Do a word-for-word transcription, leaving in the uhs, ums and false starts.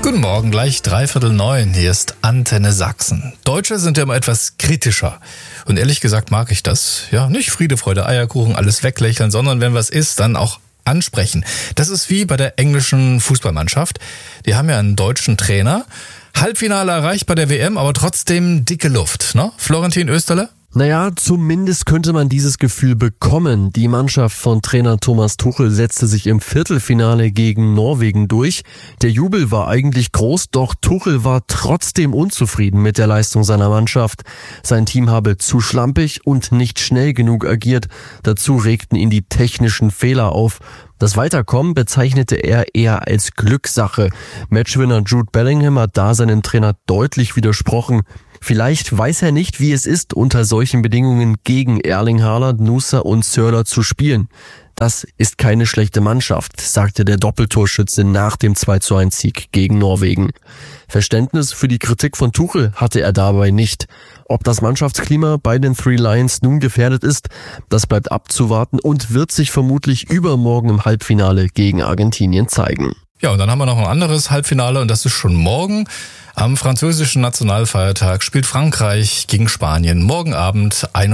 Guten Morgen, gleich dreiviertel neun. Hier ist Antenne Sachsen. Deutsche sind ja immer etwas kritischer. Und ehrlich gesagt mag ich das. Ja, nicht Friede, Freude, Eierkuchen, alles weglächeln, sondern wenn was ist, dann auch ansprechen. Das ist wie bei der englischen Fußballmannschaft. Die haben ja einen deutschen Trainer. Halbfinale erreicht bei der W M, aber trotzdem dicke Luft, ne? Florentin Oesterle? Naja, zumindest könnte man dieses Gefühl bekommen. Die Mannschaft von Trainer Thomas Tuchel setzte sich im Viertelfinale gegen Norwegen durch. Der Jubel war eigentlich groß, doch Tuchel war trotzdem unzufrieden mit der Leistung seiner Mannschaft. Sein Team habe zu schlampig und nicht schnell genug agiert. Dazu regten ihn die technischen Fehler auf. Das Weiterkommen bezeichnete er eher als Glückssache. Matchwinner Jude Bellingham hat da seinem Trainer deutlich widersprochen. Vielleicht weiß er nicht, wie es ist, unter solchen Bedingungen gegen Erling Haaland, Nusa und Sörloth zu spielen. Das ist keine schlechte Mannschaft, sagte der Doppeltorschütze nach dem zwei zu eins Sieg gegen Norwegen. Verständnis für die Kritik von Tuchel hatte er dabei nicht. Ob das Mannschaftsklima bei den Three Lions nun gefährdet ist, das bleibt abzuwarten und wird sich vermutlich übermorgen im Halbfinale gegen Argentinien zeigen. Ja, und dann haben wir noch ein anderes Halbfinale und das ist schon morgen. Am französischen Nationalfeiertag spielt Frankreich gegen Spanien. Morgen Abend